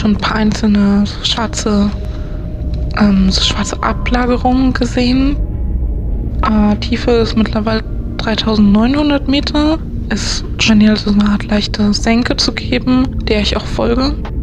schon ein paar einzelne so schwarze Ablagerungen gesehen. Tiefe ist mittlerweile 3900 Meter. Es scheint hier also so eine Art leichte Senke zu geben, der ich auch folge.